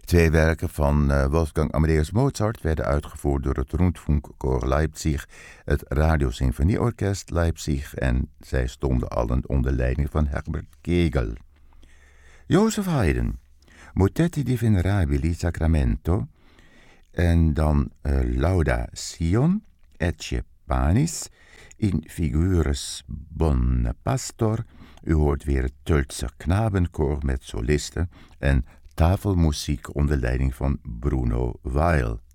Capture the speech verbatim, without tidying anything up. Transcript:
Twee werken van uh, Wolfgang Amadeus Mozart werden uitgevoerd door het Rundfunkchor Leipzig, het Radiosymfonieorkest Leipzig en zij stonden allen onder leiding van Herbert Kegel. Joseph Haydn, Motetti di Venerabili Sacramento en dan uh, Lauda Sion, Ecce Panis, in Figures Bonne Pastor. U hoort weer het Tölzer Knabenkoor met solisten en tafelmuziek onder leiding van Bruno Weil.